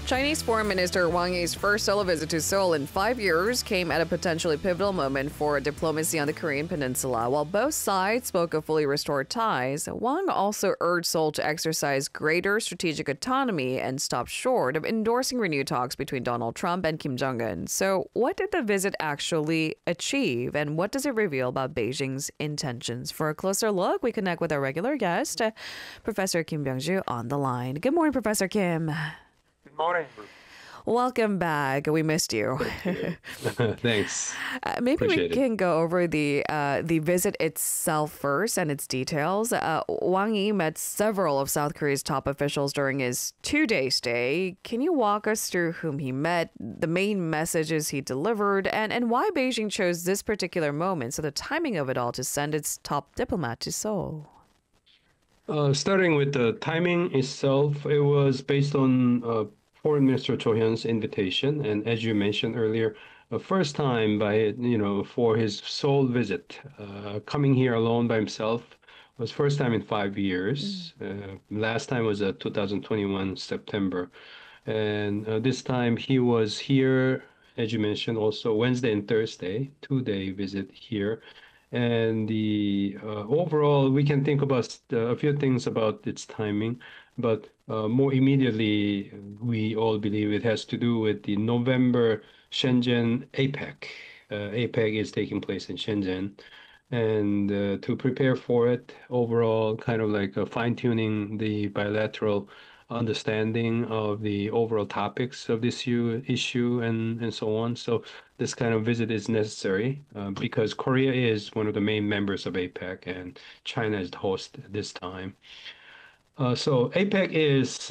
Chinese Foreign Minister Wang Yi's first solo visit to Seoul in 5 years came at a potentially pivotal moment for diplomacy on the Korean peninsula. While both sides spoke of fully restored ties, Wang also urged Seoul to exercise greater strategic autonomy and stopped short of endorsing renewed talks between Donald Trump and Kim Jong-un. So, what did the visit actually achieve, and what does it reveal about Beijing's intentions? For a closer look, we connect with our regular guest, Professor Kim Byung-ju, on the line. Good morning, Professor Kim. Good morning. Welcome back. We missed you. Thanks. Maybe Appreciate we can go over the visit itself first and its details. Wang Yi met several of South Korea's top officials during his 2-day stay. Can you walk us through whom he met, the main messages he delivered, and why Beijing chose this particular moment, so the timing of it all, to send its top diplomat to Seoul? Starting with the timing itself, it was based on Foreign Minister Cho Hyun's invitation, and as you mentioned earlier, the first time for his Seoul visit, coming here alone by himself was first time in 5 years. Last time was 2021 September, and this time he was here, as you mentioned, also Wednesday and Thursday, 2-day visit here. And the overall, we can think about a few things about its timing, but more immediately, we all believe it has to do with the November Shenzhen APEC. APEC is taking place in Shenzhen, and to prepare for it, overall, kind of like fine-tuning the bilateral understanding of the overall topics of this issue and so on. So this kind of visit is necessary because Korea is one of the main members of APEC and China is the host this time. So APEC is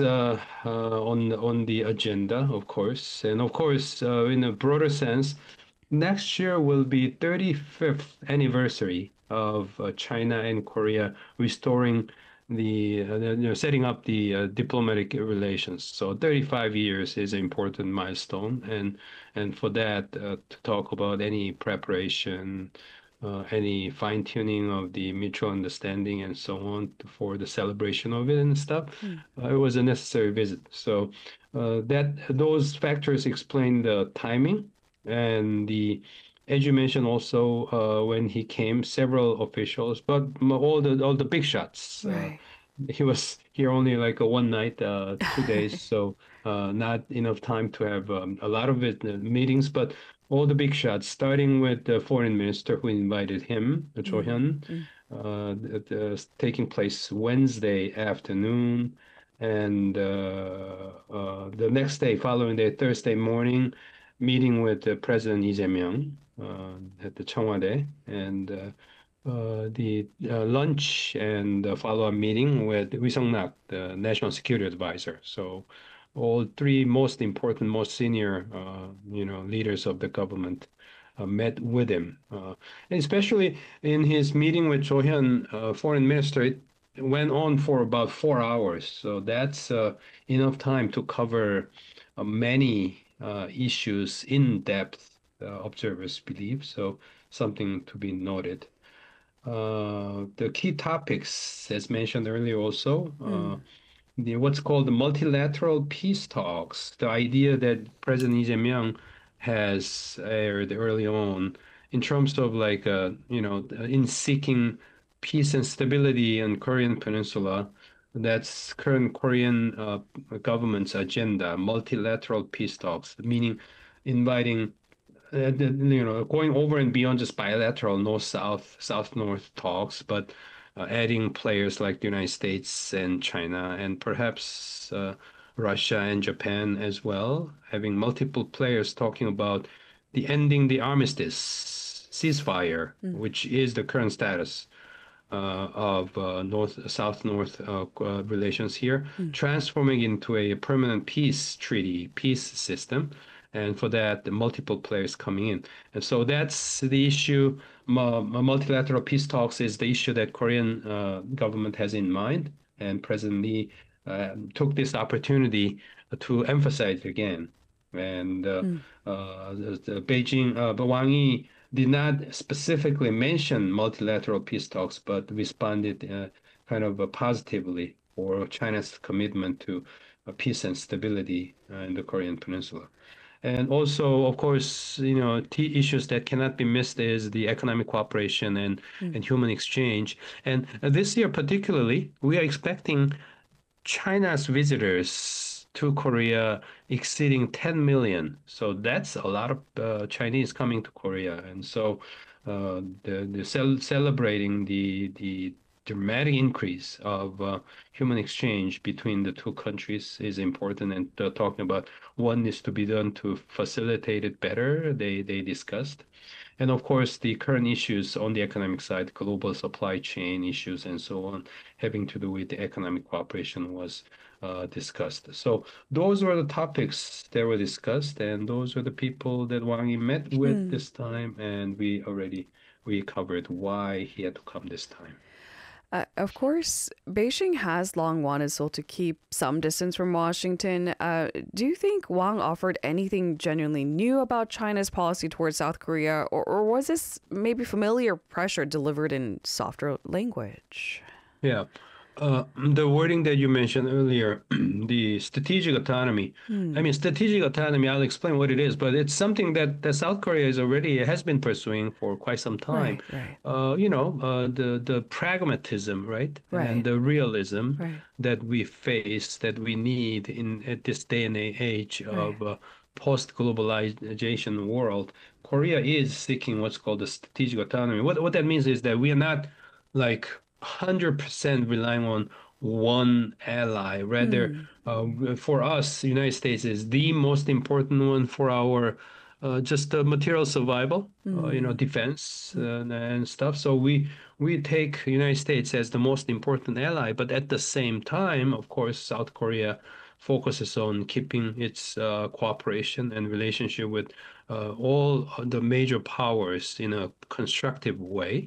on the agenda, of course, and of course, in a broader sense, next year will be 35th anniversary of China and Korea restoring setting up the diplomatic relations. So 35 years is an important milestone, and for that to talk about any preparation, any fine-tuning of the mutual understanding and so on for the celebration of it and stuff, it was a necessary visit. So those factors explain the timing and as you mentioned also, when he came, several officials, but all the big shots. Right. He was here only like one night, 2 days, so not enough time to have a lot of meetings. But all the big shots, starting with the foreign minister who invited him, Cho Hyun, taking place Wednesday afternoon, and the next day, following day, Thursday morning, meeting with President Lee Jae-myung at the Cheongwade, and the lunch and follow-up meeting with Ri Sung-nak, the National Security Advisor. So all three most important, most senior, leaders of the government met with him. And especially in his meeting with Cho Hyun, foreign minister, it went on for about 4 hours. So that's enough time to cover many issues in depth, observers believe. So something to be noted. The key topics, as mentioned earlier also, what's called the multilateral peace talks, the idea that President Lee Jae-myung has aired early on in terms of in seeking peace and stability in Korean Peninsula. That's current Korean government's agenda, multilateral peace talks, meaning inviting, going over and beyond just bilateral North-South, South-North talks, but adding players like the United States and China and perhaps Russia and Japan as well, having multiple players talking about ending the armistice, ceasefire, which is the current status of South-North relations here, transforming into a permanent peace treaty, peace system. And for that, the multiple players coming in. And so that's the issue. Multilateral peace talks is the issue that Korean government has in mind. And President Lee took this opportunity to emphasize it again. And Beijing, but Wang Yi did not specifically mention multilateral peace talks, but responded kind of positively for China's commitment to peace and stability in the Korean Peninsula. And also, of course, you know, key issues that cannot be missed is the economic cooperation and human exchange. And this year particularly, we are expecting China's visitors to Korea exceeding 10 million. So that's a lot of Chinese coming to Korea. And so celebrating the dramatic increase of human exchange between the two countries is important. And talking about what needs to be done to facilitate it better, they discussed. And of course, the current issues on the economic side, global supply chain issues and so on, having to do with the economic cooperation was discussed. So those were the topics that were discussed, and those were the people that Wang Yi met with this time, and we covered why he had to come this time. Of course, Beijing has long wanted Seoul to keep some distance from Washington. Do you think Wang offered anything genuinely new about China's policy towards South Korea, or was this maybe familiar pressure delivered in softer language? Yeah. The wording that you mentioned earlier, the strategic autonomy. I mean, strategic autonomy, I'll explain what it is, but it's something that South Korea has been pursuing for quite some time. Right. You know, the pragmatism, right? Right. And the realism Right. that we face, that we need at this day and age of post-globalization world. Korea is seeking what's called the strategic autonomy. What that means is that we are not like 100% relying on one ally. Rather, for us, the United States is the most important one for our just material survival, you know, defense and stuff. So we take United States as the most important ally, but at the same time, of course, South Korea focuses on keeping its cooperation and relationship with all the major powers in a constructive way.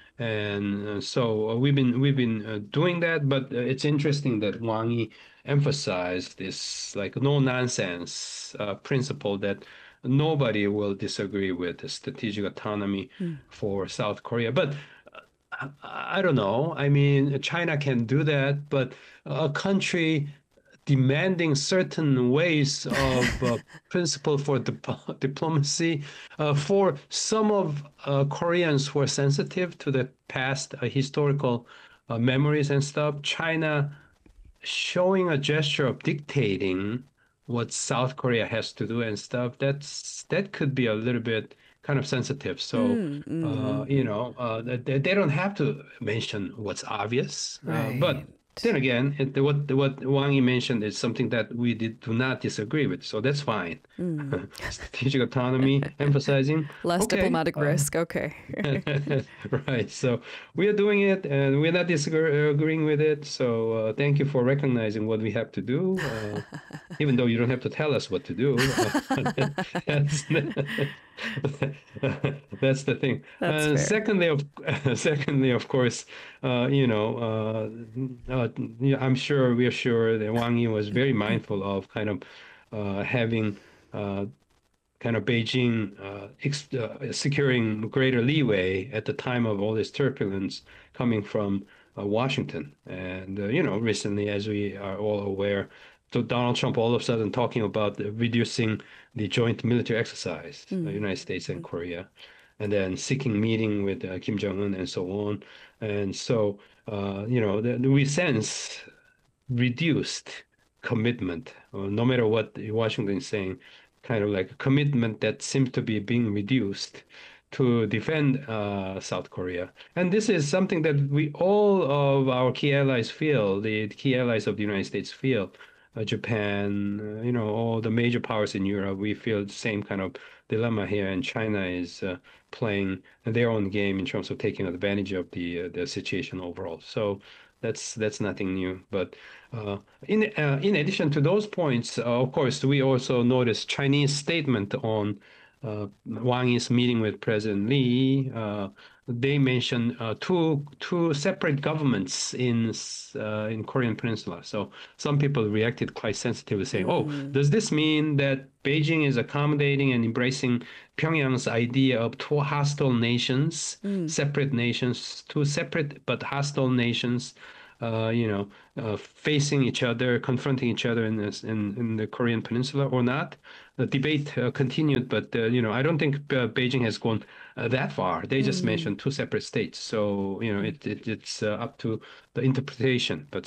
And so we've been doing that, but it's interesting that Wang Yi emphasized this like no nonsense principle that nobody will disagree with the strategic autonomy for South Korea. But I don't know. I mean, China can do that, but a country demanding certain ways of principle for diplomacy. For some of Koreans who are sensitive to the past historical memories and stuff, China showing a gesture of dictating what South Korea has to do and stuff, that could be a little bit kind of sensitive. So, you know, they don't have to mention what's obvious, but then again, what Wang Yi mentioned is something that we do not disagree with, so that's fine. Strategic autonomy, emphasizing Less diplomatic risk. Okay. Right. So we are doing it, and we're not disagreeing with it. So thank you for recognizing what we have to do, even though you don't have to tell us what to do. That's the thing. That's fair. Secondly, of course, you know, I'm sure we're sure that Wang Yi was very mindful of kind of having kind of Beijing securing greater leeway at the time of all this turbulence coming from Washington. And you know, recently, as we are all aware, so Donald Trump all of a sudden talking about reducing the joint military exercise, the United States and Korea, and then seeking meeting with Kim Jong-un and so on. And so, you know, we sense reduced commitment, no matter what Washington is saying, kind of like a commitment that seems to be being reduced to defend South Korea. And this is something that all of our key allies feel, the key allies of the United States feel. Japan, you know, all the major powers in Europe, we feel the same kind of dilemma here, and China is playing their own game in terms of taking advantage of the situation overall. So that's nothing new. But in addition to those points, of course, we also noticed Chinese statement on Wang Yi's meeting with President Lee. They mentioned two separate governments in Korean Peninsula. So some people reacted quite sensitively, saying, "Oh, does this mean that Beijing is accommodating and embracing Pyongyang's idea of two hostile nations, separate nations, two separate but hostile nations, facing each other, confronting each other in the Korean Peninsula or not. The debate continued, but I don't think Beijing has gone that far. They just mentioned two separate states, so it's up to the interpretation. But